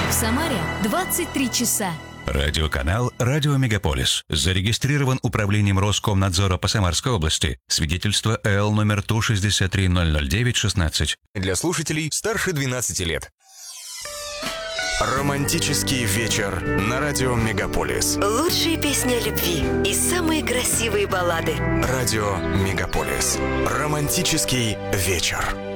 В Самаре 23 часа. Радиоканал «Радио Мегаполис». Зарегистрирован управлением Роскомнадзора по Самарской области. Свидетельство ЭЛ номер Ту-63-009-16. Для слушателей старше 12 лет. Романтический вечер на радио Мегаполис. Лучшие песни о любви и самые красивые баллады. Радио Мегаполис. Романтический вечер.